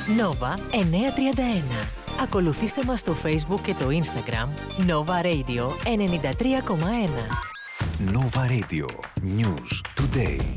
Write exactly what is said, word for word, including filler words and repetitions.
Nova εννιακόσια τριάντα ένα. Ακολουθήστε μας στο Facebook και το Instagram Nova Radio ενενήντα τρία κόμμα ένα. Nova Radio. News Today.